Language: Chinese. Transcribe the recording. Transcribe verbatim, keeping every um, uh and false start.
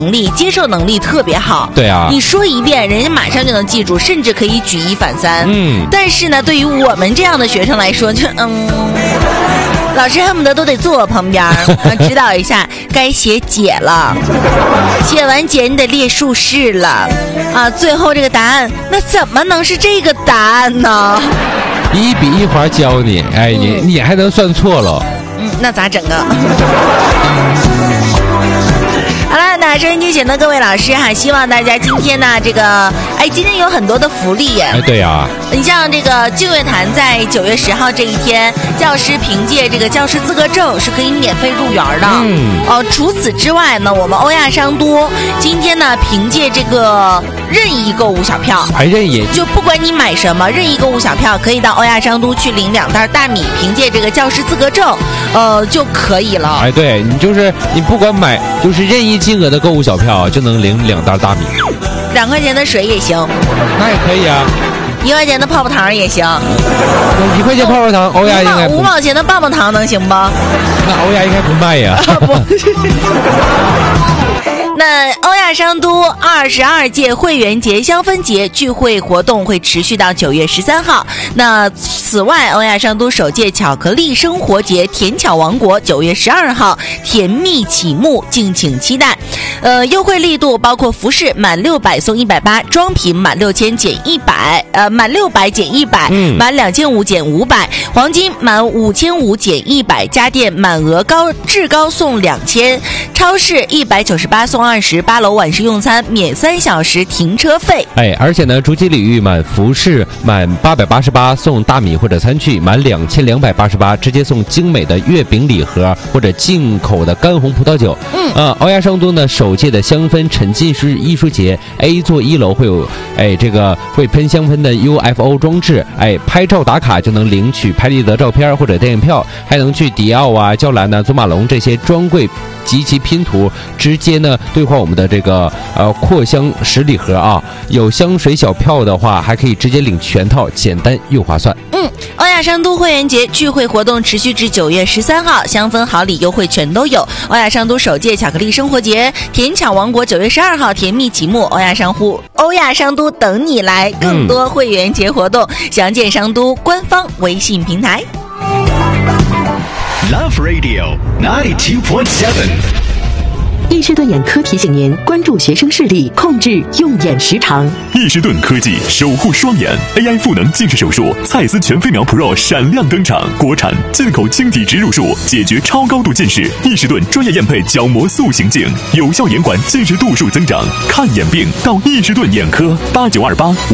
能力、接受能力特别好。 对啊， 你说一遍，人家马上就能记住，甚至可以举一反三。 嗯， 但是呢，对于我们这样的学生来说，就嗯，老师恨不得都得坐我旁边儿，指导一下，该写解了，写完解你得列竖式了，啊，最后这个答案，那怎么能是这个答案呢？ 一笔一划教你，哎，你、嗯、你还能算错了？ 嗯，那咋整啊？好了，那收音机前的各位老师哈，希望大家今天呢，这个哎，今天有很多的福利耶。 哎，对呀、啊。 你像这个净月潭在九月十号这一天，教师凭借这个教师资格证是可以免费入园的。嗯。哦，除此之外呢，我们欧亚商都今天呢，凭借这个任意购物小票， 还任意， 就不管你买什么，任意购物小票可以到欧亚商都去领两袋大米，凭借这个教师资格证，呃就可以了。 哎，对你就是你不管买，就是任意金额的购物小票就能领两袋大米， 两块钱的水也行， 那也可以啊。 一块钱的泡泡糖也行， 一块钱泡泡糖，欧亚应该五毛钱的棒棒糖能行吗？ 那欧亚应该不卖呀。 啊、不那欧亚商都二十二届会员节香氛节聚会活动会持续到九月十三号。那此外，欧亚商都首届巧克力生活节甜巧王国九月十二号甜蜜启幕，敬请期待。呃，优惠力度包括服饰满六百送一百八，装品满六千减一百，呃，满六百减一百，嗯，满两千五减五百，黄金满五千五减一百，家电满额高至高送两千，超市一百九十八送二十，八楼晚市用餐免三小时停车费。 哎，而且呢，主题礼遇满服饰满八百八十八送大米或者餐具，满两千两百八十八直接送精美的月饼礼盒或者进口的干红葡萄酒。嗯，呃，欧亚商都呢首届的香氛沉浸式艺术节 A 座一楼会有，哎，这个会喷香氛的 U F O 装置，哎，拍照打卡就能领取拍立得照片或者电影票，还能去迪奥啊、娇兰呐、祖马龙这些专柜及其拼图，直接呢兑换我们的这个呃扩香十礼盒啊。有香水小票的话，还可以直接领全套，简单又划算。 嗯，欧亚商都会员节聚会活动持续至九月十三号，香氛好礼优惠全都有。欧亚商都首届巧克力生活节甜巧王国九月十二号甜蜜启幕，欧亚商都欧亚商都等你来，更多会员节活动，详见商都官方微信平台。 Love Radio ninety-two point seven。 易士顿眼科提醒您关注学生视力，控制用眼时长。 易士顿科技守护双眼 A I 赋能近视手术，蔡司全飞秒 Pro 闪亮登场，国产进口晶体植入术，解决超高度近视。易士顿专业验配角膜塑形镜，有效延缓近视度数增长。看眼病到易士顿眼科，八九二八